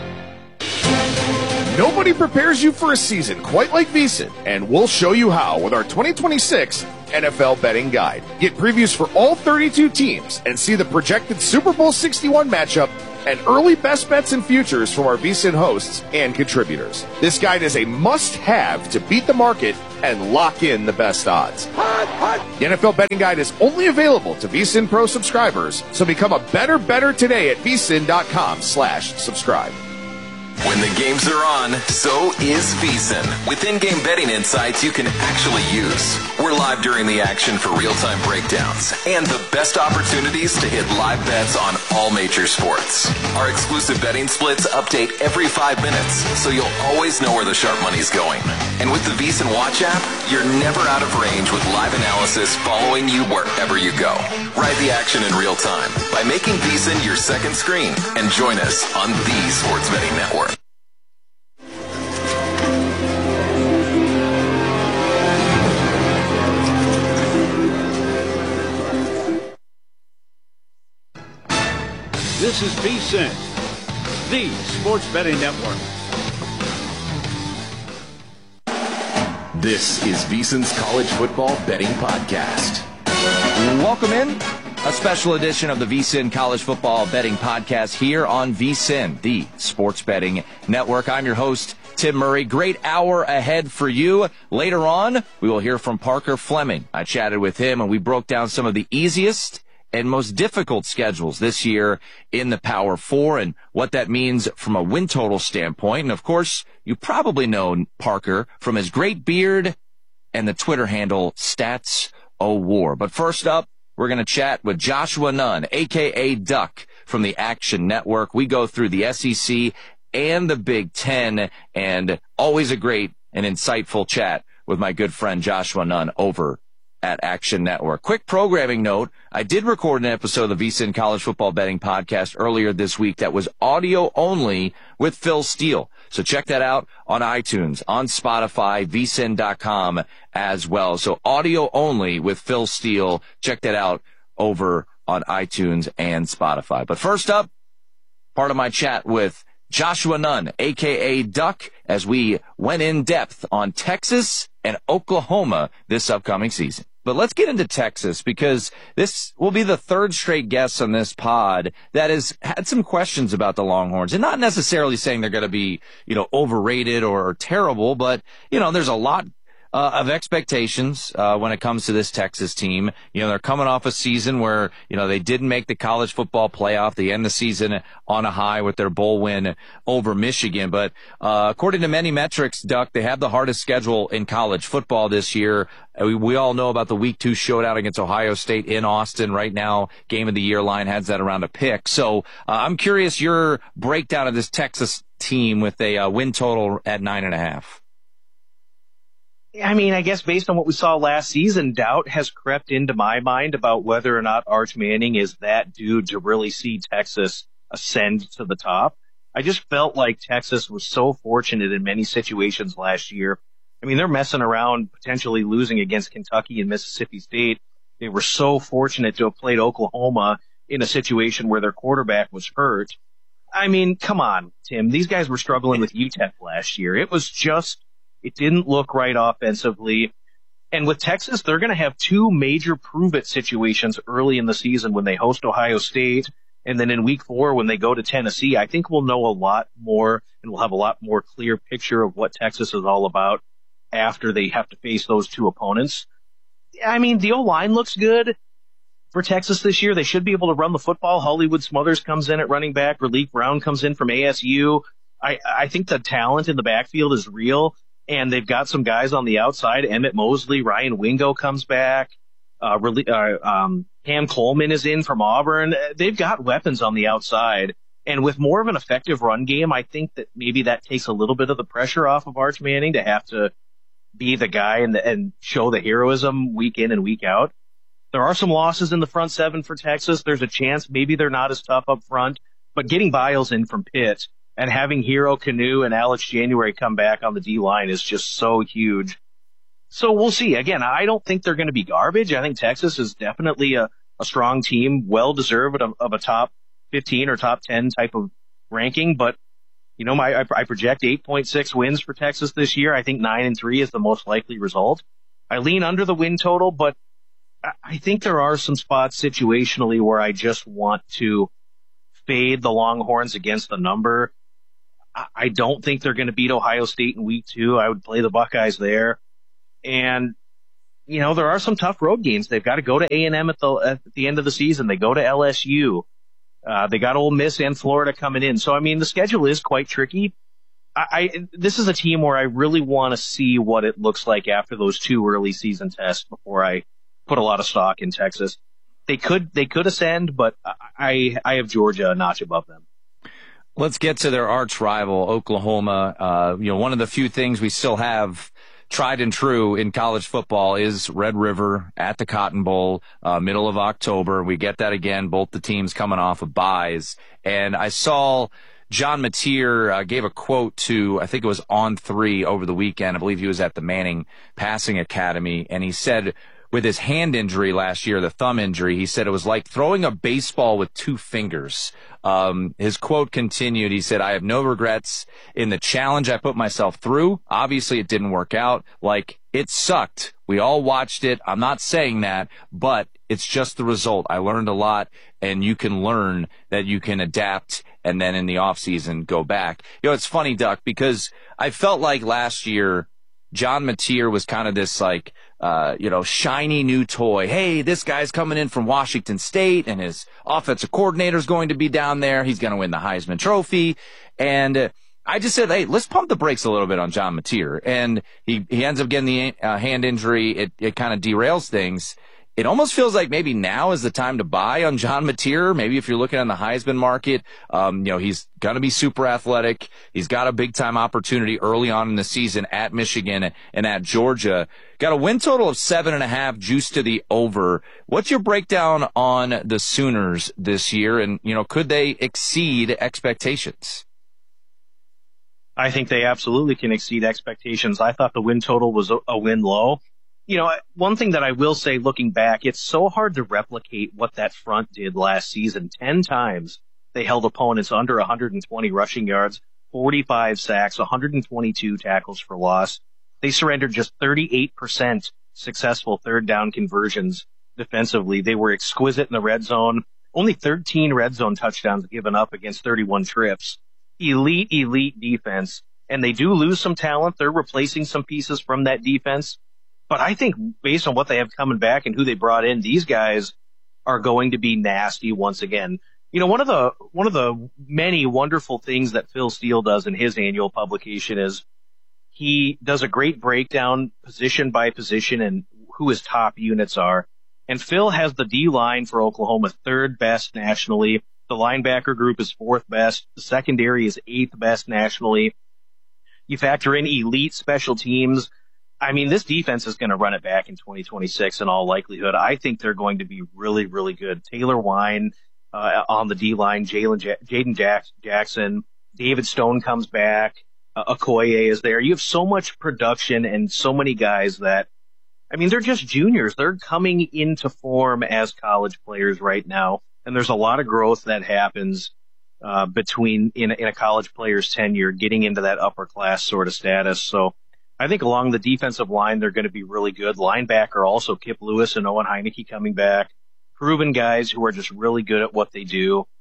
Nobody prepares you for a season quite like VSiN, and we'll show you how with our twenty twenty-six N F L Betting Guide. Get previews for all thirty-two teams and see the projected Super Bowl sixty-one matchup and early best bets and futures from our VSiN hosts and contributors. This guide is a must-have to beat the market and lock in the best odds. The N F L Betting Guide is only available to VSiN Pro subscribers, so become a better better today at vsin.com slash subscribe. When the games are on, so is VSiN. With in-game betting insights you can actually use. We're live during the action for real-time breakdowns and the best opportunities to hit live bets on all major sports. Our exclusive betting splits update every five minutes, so you'll always know where the sharp money's going. And with the VSiN Watch app, you're never out of range with live analysis following you wherever you go. Ride the action in real time by making VSiN your second screen and join us on the Sports Betting Network. This is VSiN, the Sports Betting Network. This is VSiN's College Football Betting Podcast. Welcome in. A special edition of the VSiN College Football Betting Podcast here on VSiN, the Sports Betting Network. I'm your host, Tim Murray. Great hour ahead for you. Later on, we will hear from Parker Fleming. I chatted with him and we broke down some of the easiest and most difficult schedules this year in the Power Four and what that means from a win total standpoint. And of course, you probably know Parker from his great beard and the Twitter handle Stats O War. But first up, we're going to chat with Joshua Nunn, a k a. Duck, from the Action Network. We go through the S E C and the Big Ten, and always a great and insightful chat with my good friend Joshua Nunn over at Action Network. Quick programming note, I did record an episode of the VSiN College Football Betting Podcast earlier this week that was audio only with Phil Steele. So check that out on iTunes, on Spotify, V S I N dot com as well. So audio only with Phil Steele. Check that out over on iTunes and Spotify. But first up, part of my chat with Joshua Nunn, a k a. Duck, as we went in depth on Texas and Oklahoma this upcoming season. But let's get into Texas, because this will be the third straight guest on this pod that has had some questions about the Longhorns, and not necessarily saying they're going to be, you know, overrated or terrible, but, you know, there's a lot Uh, of expectations uh, when it comes to this Texas team. You know, they're coming off a season where, you know, they didn't make the college football playoff. They end the season on a high with their bowl win over Michigan. But uh, according to many metrics, Duck, they have the hardest schedule in college football this year. We, we all know about the week two showdown against Ohio State in Austin. Right now, game of the year line has that around a pick. So uh, I'm curious your breakdown of this Texas team with a uh, win total at nine and a half. I mean, I guess based on what we saw last season, doubt has crept into my mind about whether or not Arch Manning is that dude to really see Texas ascend to the top. I just felt like Texas was so fortunate in many situations last year. I mean, they're messing around, potentially losing against Kentucky and Mississippi State. They were so fortunate to have played Oklahoma in a situation where their quarterback was hurt. I mean, come on, Tim. These guys were struggling with U T E P last year. It was just... It didn't look right offensively. And with Texas, they're going to have two major prove-it situations early in the season when they host Ohio State And then in week four, when they go to Tennessee, I think we'll know a lot more and we'll have a lot more clear picture of what Texas is all about after they have to face those two opponents. I mean, the O-line looks good for Texas this year. They should be able to run the football. Hollywood Smothers comes in at running back. Relief Brown comes in from A S U. I, I think the talent in the backfield is real, and they've got some guys on the outside. Emmett Mosley, Ryan Wingo comes back. Uh, really, uh, um, Cam Coleman is in from Auburn. They've got weapons on the outside. And with more of an effective run game, I think that maybe that takes a little bit of the pressure off of Arch Manning to have to be the guy and, the, and show the heroism week in and week out. There are some losses in the front seven for Texas. There's a chance maybe they're not as tough up front, but getting Biles in from Pitt and having Hero Canoe and Alex January come back on the D-line is just so huge. So we'll see. Again, I don't think they're going to be garbage. I think Texas is definitely a, a strong team, well-deserved of, of a top fifteen or top ten type of ranking. But, you know, my, I, I project eight point six wins for Texas this year. I think nine and three is the most likely result. I lean under the win total, but I, I think there are some spots situationally where I just want to fade the Longhorns against the number. I, I don't think they're going to beat Ohio State in week two. I would play the Buckeyes there. And, you know, there are some tough road games. They've got to go to A and M at the at the end of the season. They go to L S U. Uh, they got Ole Miss and Florida coming in. So, I mean, the schedule is quite tricky. I, I this is a team where I really want to see what it looks like after those two early season tests before I put a lot of stock in Texas. They could they could ascend, but I I have Georgia a notch above them. Let's get to their arch rival, Oklahoma. Uh, you know, one of the few things we still have tried and true in college football is Red River at the Cotton Bowl, uh, middle of October. We get that again, both the teams coming off of byes. And I saw John Mateer uh, gave a quote to, I think it was On Three over the weekend. I believe he was at the Manning Passing Academy. And he said, with his hand injury last year, the thumb injury, he said it was like throwing a baseball with two fingers. Um, his quote continued. He said, I have no regrets in the challenge I put myself through. Obviously, it didn't work out. Like, it sucked. We all watched it. I'm not saying that, but it's just the result. I learned a lot, and you can learn that you can adapt and then in the offseason go back. You know, it's funny, Duck, because I felt like last year John Mateer was kind of this, like, Uh, you know, shiny new toy. Hey, this guy's coming in from Washington State and his offensive coordinator's going to be down there. He's going to win the Heisman Trophy. And uh, I just said, hey, let's pump the brakes a little bit on John Mateer. And he, he ends up getting the uh, hand injury. It, it kind of derails things. It almost feels like maybe now is the time to buy on John Mateer. Maybe if you're looking on the Heisman market, um, you know, he's going to be super athletic. He's got a big time opportunity early on in the season at Michigan and at Georgia. Got a win total of seven and a half, juice to the over. What's your breakdown on the Sooners this year? And, you know, could they exceed expectations? I think they absolutely can exceed expectations. I thought the win total was a, a win low. You know, one thing that I will say looking back, it's so hard to replicate what that front did last season. Ten times they held opponents under one hundred twenty rushing yards, forty-five sacks, one hundred twenty-two tackles for loss. They surrendered just thirty-eight percent successful third down conversions defensively. They were exquisite in the red zone. Only thirteen red zone touchdowns given up against thirty-one trips. Elite, elite defense. And they do lose some talent. They're replacing some pieces from that defense. But I think based on what they have coming back and who they brought in, these guys are going to be nasty once again. You know, one of the one of the many wonderful things that Phil Steele does in his annual publication is he does a great breakdown position by position and who his top units are. And Phil has the D-line for Oklahoma third best nationally. The linebacker group is fourth best. The secondary is eighth best nationally. You factor in elite special teams. I mean, this defense is going to run it back in twenty twenty-six in all likelihood. I think they're going to be really, really good. Taylor Wine uh, on the D-line, Jalen ja- Jaden Jack- Jackson, David Stone comes back, uh, Okoye is there. You have so much production and so many guys that, I mean, they're just juniors. They're coming into form as college players right now, and there's a lot of growth that happens uh, between in, in a college player's tenure, getting into that upper class sort of status. So I think along the defensive line, they're going to be really good. Linebacker also, Kip Lewis and Owen Heineke coming back. Proven guys who are just really good at what they do.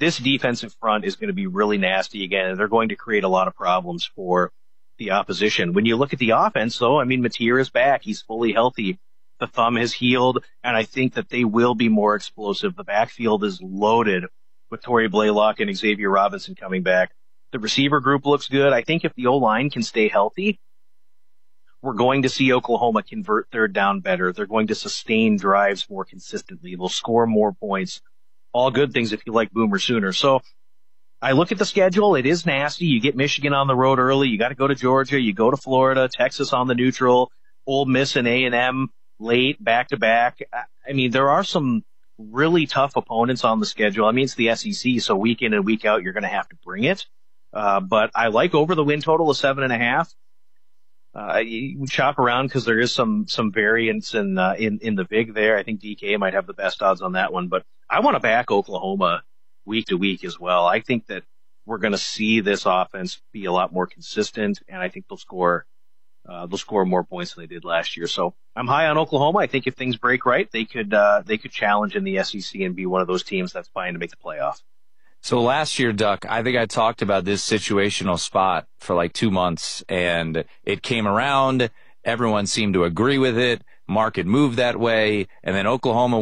this defensive front is going to be really nasty again, and they're going to create a lot of problems for the opposition. When you look at the offense, though, I mean, Mateer is back. He's fully healthy. The thumb has healed, and I think that they will be more explosive. The backfield is loaded with Torrey Blaylock and Xavier Robinson coming back. The receiver group looks good. I think if the O-line can stay healthy, we're going to see Oklahoma convert third down better. They're going to sustain drives more consistently. They'll score more points. All good things if you like Boomer Sooner. So I look at the schedule. It is nasty. You get Michigan on the road early. You got to go to Georgia. You go to Florida, Texas on the neutral, Ole Miss and A and M late, back-to-back. I mean, there are some really tough opponents on the schedule. I mean, it's the S E C, so week in and week out, you're going to have to bring it. Uh, but I like over the win total of seven and a half. Uh, you shop around because there is some, some variance in, uh, in, in the vig there. I think D K might have the best odds on that one, but I want to back Oklahoma week to week as well. I think that we're going to see this offense be a lot more consistent, and I think they'll score, uh, they'll score more points than they did last year. So I'm high on Oklahoma. I think if things break right, they could, uh, they could challenge in the S E C and be one of those teams that's vying to make the playoff. So last year, Duck, I think I talked about this situational spot for like two months, and it came around. Everyone seemed to agree with it. Market moved that way, and then Oklahoma